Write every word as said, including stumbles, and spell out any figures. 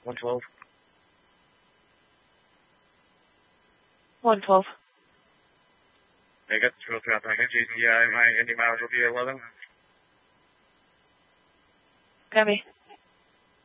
one twelve. one twelve. I got the trail trap. I got Jason. Yeah, my Indy mileage will be eleven. Copy.